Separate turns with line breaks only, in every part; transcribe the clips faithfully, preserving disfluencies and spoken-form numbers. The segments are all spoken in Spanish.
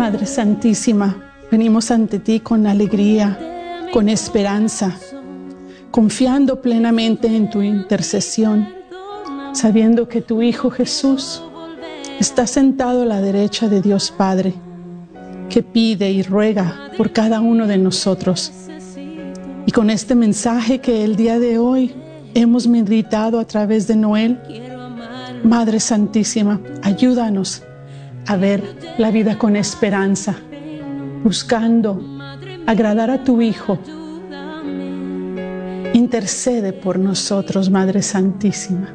Madre Santísima, venimos ante ti con alegría, con esperanza, confiando plenamente en tu intercesión, sabiendo que tu Hijo Jesús está sentado a la derecha de Dios Padre, que pide y ruega por cada uno de nosotros. Y con este mensaje que el día de hoy hemos meditado a través de Noel, Madre Santísima, ayúdanos a ver la vida con esperanza, buscando agradar a tu Hijo. Intercede por nosotros, Madre Santísima.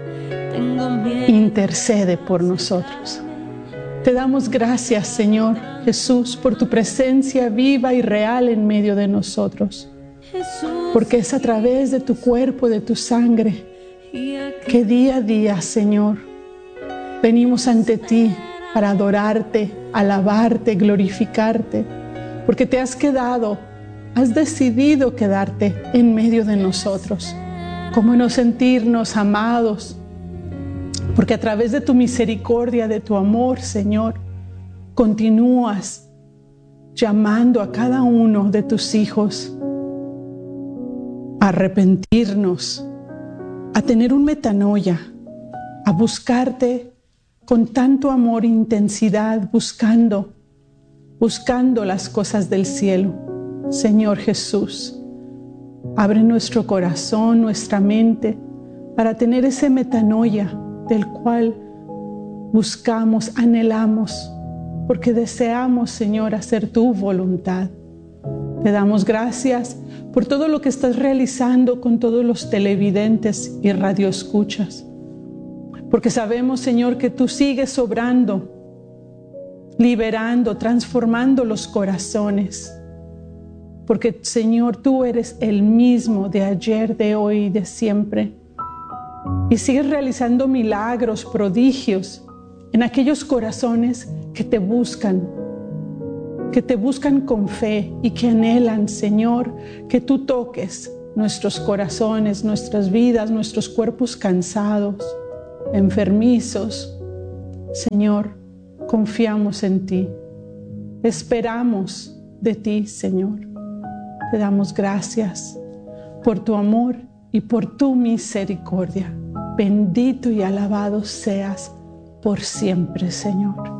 Intercede por nosotros. Te damos gracias, Señor Jesús, por tu presencia viva y real en medio de nosotros. Porque es a través de tu cuerpo, de tu sangre, que día a día, Señor, venimos ante ti para adorarte, alabarte, glorificarte, porque te has quedado, has decidido quedarte en medio de nosotros. Cómo no sentirnos amados, porque a través de tu misericordia, de tu amor, Señor, continúas llamando a cada uno de tus hijos a arrepentirnos, a tener un metanoia, a buscarte con tanto amor e intensidad, buscando, buscando las cosas del cielo. Señor Jesús, abre nuestro corazón, nuestra mente, para tener ese metanoia del cual buscamos, anhelamos, porque deseamos, Señor, hacer tu voluntad. Te damos gracias por todo lo que estás realizando con todos los televidentes y radioescuchas, porque sabemos, Señor, que tú sigues obrando, liberando, transformando los corazones, porque, Señor, tú eres el mismo de ayer, de hoy y de siempre, y sigues realizando milagros, prodigios en aquellos corazones que te buscan, que te buscan con fe y que anhelan, Señor, que tú toques nuestros corazones, nuestras vidas, nuestros cuerpos cansados, enfermizos. Señor, confiamos en ti, esperamos de ti, Señor. Te damos gracias por tu amor y por tu misericordia. Bendito y alabado seas por siempre, Señor.